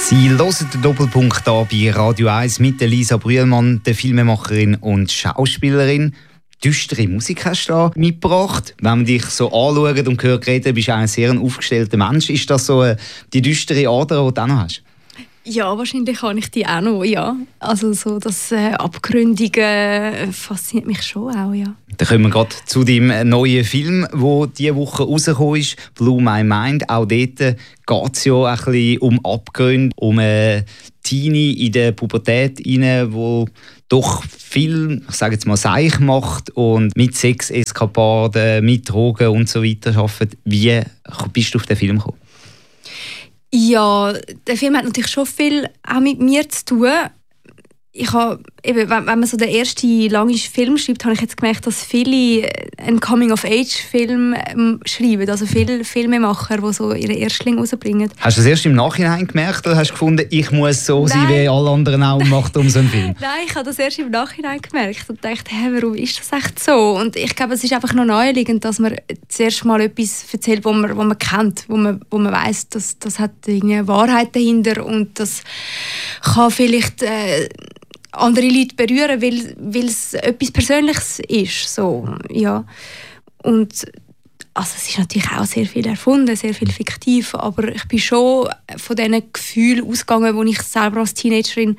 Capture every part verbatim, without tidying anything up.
Sie hören den Doppelpunkt hier bei Radio eins mit Lisa Brühlmann, der Filmemacherin und Schauspielerin. Düstere Musik hast du da mitgebracht. Wenn man dich so anschaut und hört reden, bist du ein sehr aufgestellter Mensch. Ist das so äh, die düstere Ader, die du auch noch hast? Ja, wahrscheinlich habe ich die auch noch, ja. Also so das äh, Abgründige fasziniert mich schon auch, ja. Dann kommen wir gerade zu deinem neuen Film, der diese Woche rausgekommen ist, «Blew My Mind». Auch dort geht es ja ein bisschen um Abgründe, um eine Teenie in der Pubertät rein, wo doch viel, ich sage jetzt mal, Seich macht und mit Sexeskapaden, mit Drogen und so weiter arbeitet. Wie bist du auf den Film gekommen? Ja, der Film hat natürlich schon viel auch mit mir zu tun. Ich habe, eben, wenn man so den ersten langen Film schreibt, habe ich jetzt gemerkt, dass viele einen Coming-of-Age-Film ähm, schreiben. Also viele Filmemacher, die so ihre Erstlinge rausbringen. Hast du das erst im Nachhinein gemerkt oder hast du gefunden, ich muss so Nein. sein, wie alle anderen auch macht um so einen Film? Nein, ich habe das erst im Nachhinein gemerkt und dachte, hey, warum ist das echt so? Und ich glaube, es ist einfach noch naheliegend, dass man zuerst mal etwas erzählt, wo man, wo man kennt, wo man, wo man weiss, dass das hat eine Wahrheit dahinter und das kann vielleicht äh, andere Leute berühren, weil, weil es etwas Persönliches ist. So, ja. Und also es ist natürlich auch sehr viel erfunden, sehr viel fiktiv, aber ich bin schon von diesen Gefühlen ausgegangen, die ich selber als Teenagerin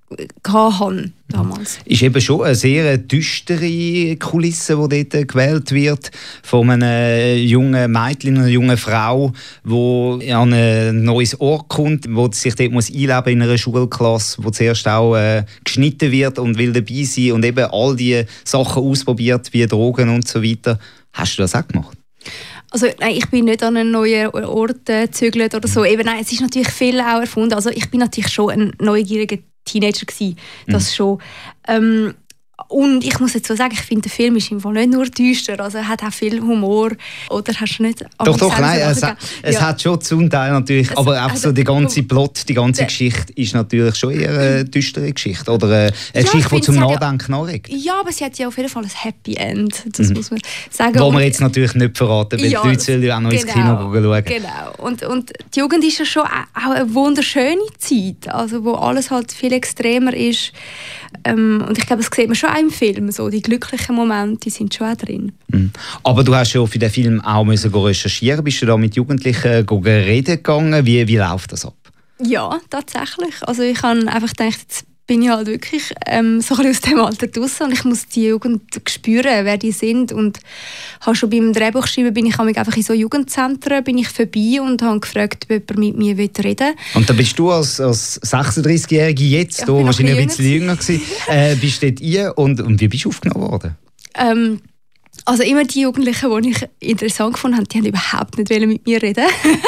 hatte damals. Ist eben schon eine sehr düstere Kulisse, die dort gewählt wird, von einem jungen Mädchen, einer jungen Frau, die an ein neues Ort kommt, die sich dort muss einleben in einer Schulklasse, wo zuerst auch äh, geschnitten wird und will dabei sein und eben all die Sachen ausprobiert, wie Drogen und so weiter. Hast du das auch gemacht? Also nein, ich bin nicht an einen neuen Ort gezügelt oder so. Eben, nein, es ist natürlich viel auch erfunden. Also ich bin natürlich schon ein neugieriger Teenager gewesen, das mhm. schon. Ähm, und ich muss jetzt so sagen, ich finde, der Film ist im Fall nicht nur düster, also er hat auch viel Humor. Oder hast du nicht? Doch, doch, nein, es, ha, es ja. hat schon zum Teil natürlich, es, aber auch also, so die ganze Plot, die ganze de, Geschichte ist natürlich schon eher eine düstere Geschichte oder eine, eine ja, Geschichte, die zum Nachdenken anregt. Ja, aber sie hat ja auf jeden Fall ein Happy End, das mhm. muss man sagen. Wo wir jetzt natürlich nicht verraten, weil ja, die Leute sollen ja auch noch genau, ins Kino schauen. Genau, und, und die Jugend ist ja schon auch eine wunderschöne Zeit, also wo alles halt viel extremer ist. Ähm, und ich glaube, das sieht man schon auch im Film. So, die glücklichen Momente die sind schon auch drin. Mhm. Aber du hast ja für den Film auch müssen recherchieren. Bist du da mit Jugendlichen reden gegangen? Wie, wie läuft das ab? Ja, tatsächlich. Also ich habe einfach gedacht, jetzt bin ich halt wirklich ähm, so ein bisschen aus dem Alter draussen und ich muss die Jugend spüren, wer die sind. Und habe schon beim Drehbuchschreiben bin ich einfach in so Jugendzentren bin ich vorbei und habe gefragt, ob jemand mit mir reden will. Und dann bist du als, als sechsunddreißigjährige jetzt, ja, du wahrscheinlich ein bisschen jünger gewesen, äh, bist dort ein und, und wie bist du aufgenommen worden? Ähm, Also immer die Jugendlichen, die ich interessant gefunden habe, die haben überhaupt nicht mit mir reden.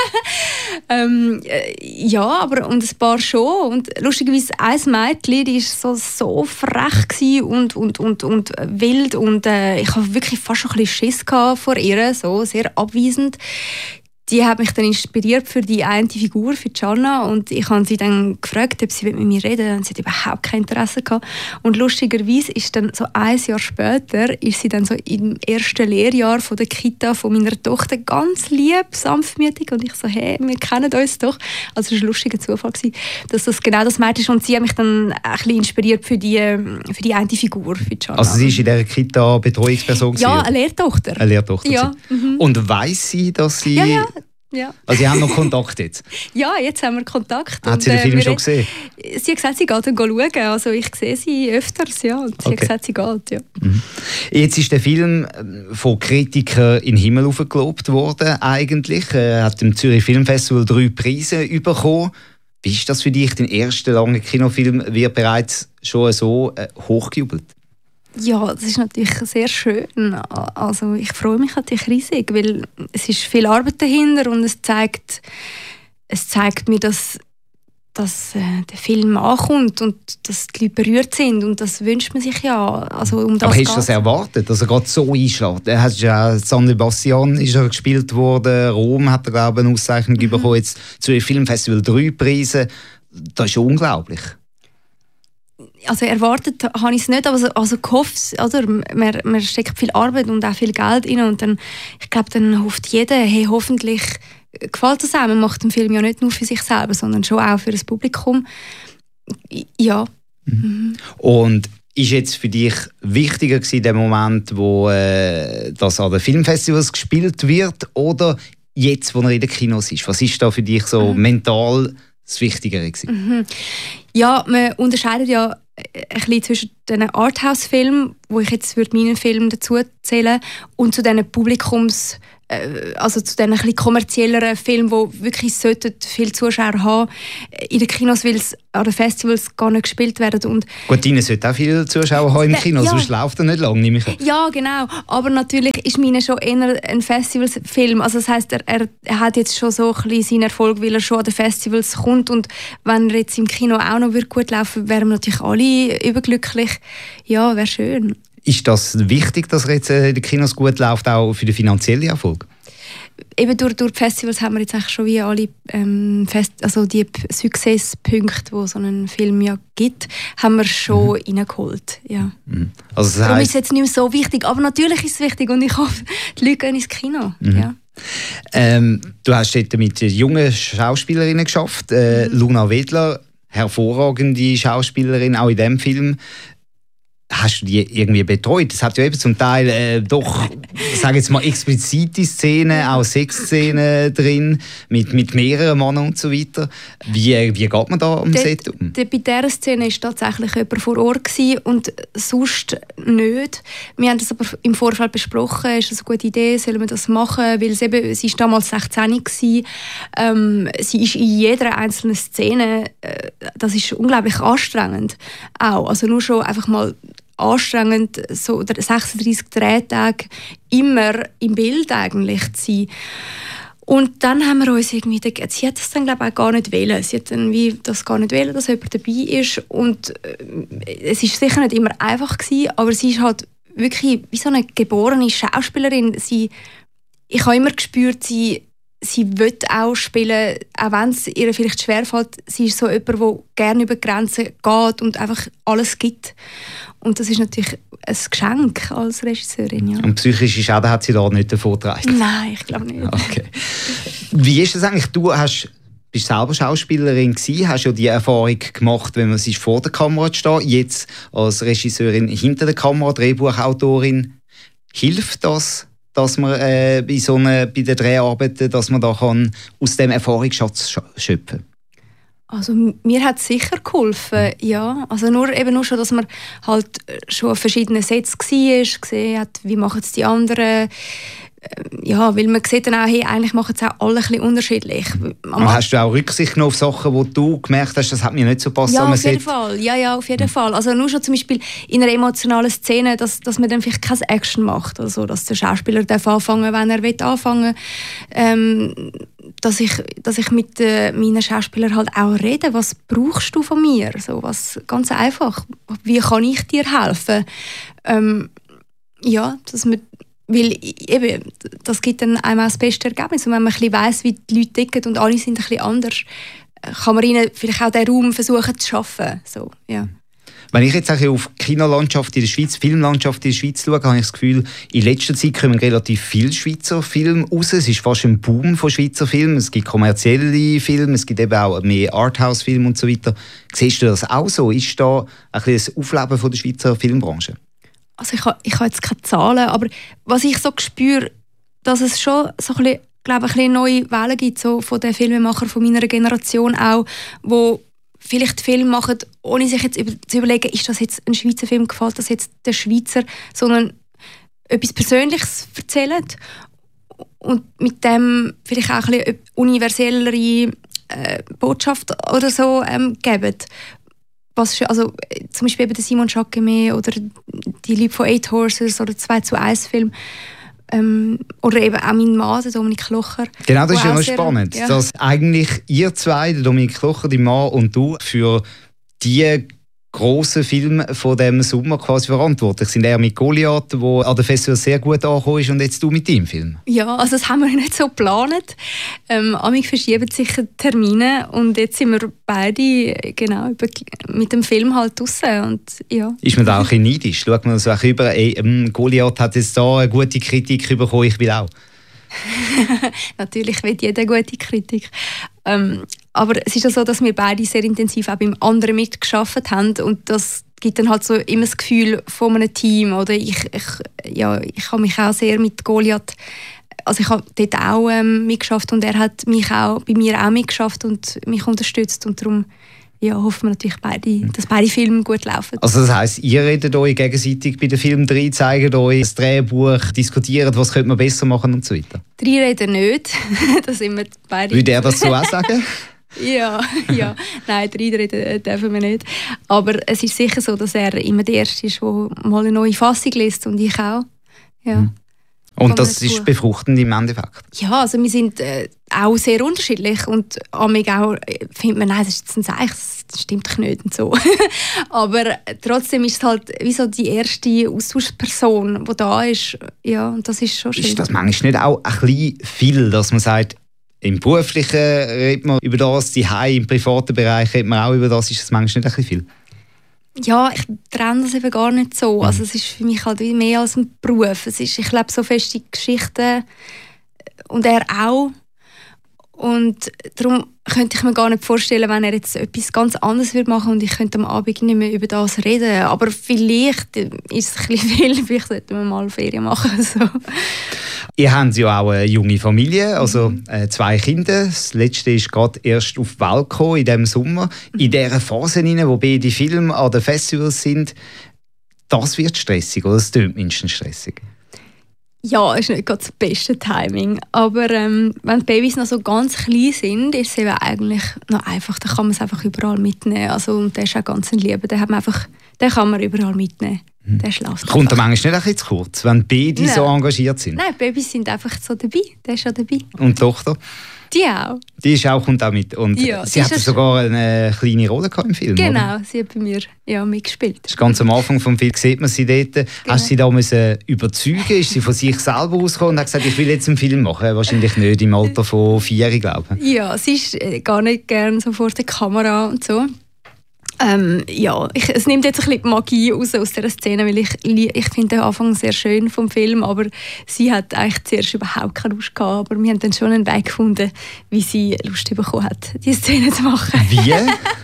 ähm, ja, aber und ein paar schon. Und lustigerweise ein Mädchen, die war so, so frech und, und, und, und wild. Und äh, ich hatte wirklich fast schon ein bisschen Schiss vor ihr, so sehr abweisend. Die hat mich dann inspiriert für die eine Figur, für Gianna, und ich habe sie dann gefragt, ob sie mit mir reden will, und sie hat überhaupt kein Interesse gehabt. Und lustigerweise ist dann so ein Jahr später, ist sie dann so im ersten Lehrjahr von der Kita von meiner Tochter ganz lieb, sanftmütig, und ich so, hey, wir kennen uns doch. Also es war ein lustiger Zufall, dass das genau das Mädchen ist, und sie hat mich dann ein bisschen inspiriert für die, für die eine Figur, für Gianna. Also sie war in dieser Kita Betreuungsperson? Ja, eine Lehrtochter. Eine Lehrtochter. Ja. Mhm. Und weiss sie, dass sie... Ja, ja. Ja. Also Sie haben noch Kontakt jetzt? Ja, jetzt haben wir Kontakt. Hat sie den Film schon gesehen? Sie hat gesagt, sie geht dann schauen. Also ich sehe sie öfters, ja. Und sie okay. hat gesagt, sie geht, ja. Mhm. Jetzt ist der Film von Kritikern in den Himmel gelobt worden, eigentlich. Er hat im Zürich Filmfestival drei Preise bekommen. Wie ist das für dich? Dein erster langer Kinofilm wird bereits schon so hochgejubelt. Ja, das ist natürlich sehr schön. Also ich freue mich natürlich riesig, weil es ist viel Arbeit dahinter und es zeigt, es zeigt mir, dass, dass äh, der Film ankommt und dass die Leute berührt sind, und das wünscht man sich ja. Also, um das Aber hast du das erwartet, dass er gerade so einschlägt? Er hat ja San Sebastian ist er gespielt worden, Rom hat er, glaube ich, eine Auszeichnung mhm. bekommen, jetzt zu dem Filmfestival drei Preise. Das ist unglaublich. Also erwartet habe ich es nicht, aber also, also gehofft, oder? Man, man steckt viel Arbeit und auch viel Geld rein, und dann, ich glaube, dann hofft jeder, hey, hoffentlich gefällt das auch. Man macht den Film ja nicht nur für sich selber, sondern schon auch für das Publikum. Ja. Mhm. Und ist jetzt für dich wichtiger gewesen, der Moment, wo äh, das an den Filmfestivals gespielt wird, oder jetzt, wo er in den Kinos ist? Was ist da für dich so mhm. mental das Wichtigere gewesen? Mhm. Ja, man unterscheidet ja ein bisschen zwischen den Arthouse-Filmen, wo ich jetzt würde meinen Film dazu zählen, und zu diesen Publikums, äh, also zu diesen ein bisschen kommerzielleren Filmen, die wirklich viele Zuschauer haben, in den Kinos, weil es an den Festivals gar nicht gespielt werden. Und gut, deine sollte auch viele Zuschauer haben im Kino, ja. Sonst läuft er nicht lange, nehme ich an. Ja, genau. Aber natürlich ist meine schon eher ein Festivalsfilm. Also das heisst, er, er, er hat jetzt schon so ein bisschen seinen Erfolg, weil er schon an den Festivals kommt. Und wenn er jetzt im Kino auch noch gut laufen würde, wären wir natürlich alle überglücklich. Ja, wäre schön. Ist das wichtig, dass er jetzt in den Kinos gut läuft, auch für den finanziellen Erfolg? Eben durch, durch die Festivals haben wir jetzt eigentlich schon wie alle ähm, Fest, also die Successpunkte, die so einen Film ja gibt, haben wir schon mhm. reingeholt. Ja. Mhm. Also das Darum heisst, ist es jetzt nicht mehr so wichtig, aber natürlich ist es wichtig und ich hoffe, die Leute gehen ins Kino. Mhm. Ja. Ähm, du hast dort mit jungen Schauspielerinnen geschafft, äh, mhm. Luna Wedler, hervorragende Schauspielerin, auch in diesem Film. Hast du die irgendwie betreut? Es hat ja eben zum Teil äh, doch, sage jetzt mal, explizite Szenen, auch Sexszenen drin, mit, mit mehreren Männern und so weiter. Wie, wie geht man da am de, Set um? De, bei dieser Szene war tatsächlich jemand vor Ort gewesen und sonst nicht. Wir haben das aber im Vorfeld besprochen, ist das eine gute Idee, sollen wir das machen? Weil sie, eben, sie war damals sechzehn gewesen. Ähm, sie ist in jeder einzelnen Szene, äh, das ist unglaublich anstrengend. Auch. Also nur schon einfach mal anstrengend, so sechsunddreissig Drehtage immer im Bild eigentlich zu sein. Und dann haben wir uns irgendwie, sie hat das dann glaube ich auch gar nicht wollen. Sie hat dann wie das gar nicht wollen, dass jemand dabei ist. Und äh, es ist sicher nicht immer einfach gewesen, aber sie ist halt wirklich wie so eine geborene Schauspielerin. Sie, ich habe immer gespürt, sie Sie will auch spielen, auch wenn es ihr vielleicht schwerfällt. Sie ist so jemand, der gerne über die Grenzen geht und einfach alles gibt. Und das ist natürlich ein Geschenk als Regisseurin. Ja. Und psychische Schäden hat sie da nicht davongetragen? Nein, ich glaube nicht. Okay. Wie ist das eigentlich? Du hast, bist selber Schauspielerin gewesen, hast ja die Erfahrung gemacht, wenn man sich vor der Kamera steht. Jetzt als Regisseurin hinter der Kamera, Drehbuchautorin. Hilft das, dass man äh, bei, so eine, bei den Dreharbeiten, dass man da kann aus dem Erfahrungsschatz schöpfen kann? Also mir hat es sicher geholfen, ja. Also nur, eben nur schon, dass man halt schon auf verschiedenen Sets war, gesehen hat, wie machen es die anderen. Ja, weil man sieht dann auch, hey, eigentlich machen es auch alle ein bisschen unterschiedlich. Aber hast du auch Rücksicht noch auf Sachen, wo du gemerkt hast, das hat mir nicht so gepasst? Ja, auf jeden Fall. Ja, ja, auf jeden Fall. Also nur schon zum Beispiel in einer emotionalen Szene, dass, dass man dann vielleicht keine Action macht. Also, dass der Schauspieler darf anfangen, wenn er will anfangen. Ähm, dass ich, dass ich mit äh, meinen Schauspielern halt auch rede. Was brauchst du von mir? So, was, ganz einfach. Wie kann ich dir helfen? Ähm, ja, dass man Weil eben, das gibt dann einmal das beste Ergebnis. Und wenn man ein bisschen weiss, wie die Leute ticken und alle sind ein bisschen anders, kann man ihnen vielleicht auch den Raum versuchen zu schaffen. So, ja. Wenn ich jetzt auf die Kinolandschaft in der Schweiz, Filmlandschaft in der Schweiz schaue, habe ich das Gefühl, in letzter Zeit kommen relativ viele Schweizer Filme raus. Es ist fast ein Boom von Schweizer Filmen. Es gibt kommerzielle Filme, es gibt eben auch mehr Arthouse-Filme und so weiter. Siehst du das auch so? Ist da ein bisschen das Aufleben von der Schweizer Filmbranche? Also ich habe ich ha jetzt keine Zahlen, aber was ich so spüre, dass es schon so ein bisschen, glaube ich, eine neue Welle gibt, so von den Filmemachern von meiner Generation auch, wo vielleicht Filme machen, ohne sich jetzt über, zu überlegen, ist das jetzt ein Schweizer Film, gefällt das jetzt der Schweizer, sondern etwas Persönliches erzählen und mit dem vielleicht auch ein bisschen universellere äh, Botschaft oder so ähm, geben. Was, also, zum Beispiel eben der Simon Jacquemet oder die Leute von Eight Horses oder zwei zu eins Film. Ähm, oder eben auch mein Mann, der Dominik Klocher. Genau, das ist ja noch spannend, ja. dass eigentlich ihr zwei, der Dominik Klocher, dein Mann und du, für die grossen Filme von diesem Sommer quasi verantwortlich sind. Er mit Goliath, der an der Festival sehr gut angekommen ist, und jetzt du mit deinem Film. Ja, also das haben wir nicht so geplant. Ähm, amig verschieben sich Termine und jetzt sind wir beide genau, mit dem Film halt draussen. Und, ja. Ist man da auch ein bisschen neidisch? Schaut man so auch über, ey, ähm, Goliath hat jetzt da eine gute Kritik bekommen, ich will auch. Natürlich will jeder gute Kritik. Ähm, aber es ist ja so, dass wir beide sehr intensiv auch beim anderen mitgearbeitet haben und das gibt dann halt so immer das Gefühl von einem Team. Oder ich, ich, ja, ich habe mich auch sehr mit Goliath, also ich habe dort auch ähm, mitgeschafft und er hat mich auch, bei mir auch mitgeschafft und mich unterstützt und darum ja, hoffen wir natürlich beide, dass beide Filme gut laufen. Also das heisst, ihr redet euch gegenseitig bei den Filmen drin, zeigt euch das Drehbuch, diskutiert, was könnte man besser machen und so weiter? Drei reden nicht, das sind wir beide. Würde er das so auch sagen? Ja, ja. Nein, drei reden dürfen wir nicht. Aber es ist sicher so, dass er immer der Erste ist, der mal eine neue Fassung liest und ich auch. Ja. Mhm. Und das ist befruchtend im Endeffekt? Ja, also wir sind äh, auch sehr unterschiedlich und amig auch äh, findet man, nein, das ist jetzt ein Zeichen, das stimmt doch nicht und so. Aber trotzdem ist es halt wie so die erste Austauschperson, die da ist. Ja, und das ist schon schön. Ist das manchmal nicht auch ein bisschen viel, dass man sagt, im beruflichen redet man über das, die Hause, im privaten Bereich redet man auch über das, ist das manchmal nicht ein bisschen viel? Ja, ich trenne das eben gar nicht so. Also es ist für mich halt wie mehr als ein Beruf. Es ist, ich lebe so feste Geschichten und er auch. Und darum könnte ich mir gar nicht vorstellen, wenn er jetzt etwas ganz anderes würde machen und ich könnte am Abend nicht mehr über das reden. Aber vielleicht ist es ein bisschen viel, vielleicht sollten wir mal Ferien machen. So. Ihr habt ja auch eine junge Familie, also äh, zwei Kinder. Das letzte ist gerade erst auf die Welt gekommen, in diesem Sommer. In dieser Phase, wo beide Filme an den Festivals sind, das wird stressig, oder? Das klingt mindestens stressig. Ja, ist nicht gerade das beste Timing. Aber ähm, wenn die Babys noch so ganz klein sind, ist es eben eigentlich noch einfach. Da kann man es einfach überall mitnehmen. Also, und der ist auch ganz ein Lieber. Den, hat man einfach, den kann man überall mitnehmen. Hm. Der schläft Kommt da manchmal nicht ein bisschen zu kurz, wenn beide Nein. so engagiert sind? Nein, die Babys sind einfach so dabei. Der ist schon dabei. Und die Tochter? Die auch. Die ist auch, kommt auch mit. Und ja, sie hat sogar eine kleine Rolle im Film, genau, oder? Sie hat bei mir ja, mitgespielt. Das ist ganz am Anfang des Films, sieht man sie dort. Genau. Hast du sie da müssen überzeugen? Ist sie von sich selber rausgekommen und hat gesagt, ich will jetzt einen Film machen? Wahrscheinlich nicht im Alter von vier, glaube ich. Ja, sie ist gar nicht gerne so vor der Kamera und so. Ähm, ja, ich, es nimmt jetzt ein bisschen die Magie raus aus dieser Szene, weil ich, ich finde den Anfang sehr schön vom Film, aber sie hat eigentlich zuerst überhaupt keine Lust gehabt, aber wir haben dann schon einen Weg gefunden, wie sie Lust bekommen hat, diese Szene zu machen. Wie?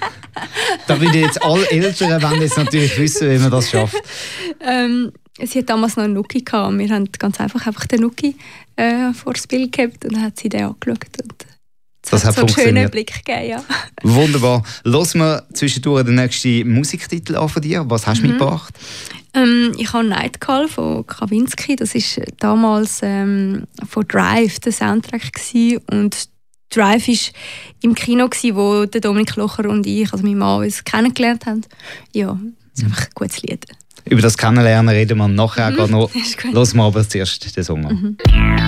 Da würde jetzt alle Eltern wollen jetzt natürlich wissen, wie man das schafft. Ähm, sie hat damals noch einen Nuki gehabt und wir haben ganz einfach, einfach den Nuki äh, vor das Bild gehabt und dann hat sie den angeschaut und das hat so einen schönen funktioniert. Blick gegeben, ja. Wunderbar. Lass wir zwischendurch den nächsten Musiktitel an von dir. Was hast du mhm. mitgebracht? Ähm, ich habe Night Call von Kavinsky. Das war damals ähm, von Drive der Soundtrack gewesen. Und Drive war im Kino gewesen, wo der Dominik Locher und ich, also mein Mann, uns kennengelernt haben. Ja, das ist einfach ein gutes Lied. Über das Kennenlernen reden wir nachher mhm. noch. Lass wir aber zuerst den Song an. Mhm.